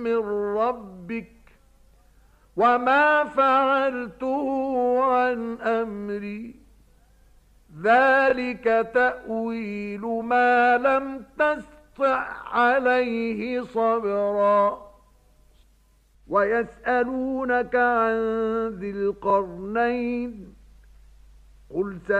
من ربك وما فعلته عن أمري ذلك تأويل ما لم تستطع عليه صبرا ويسألونك عن ذي القرنين قل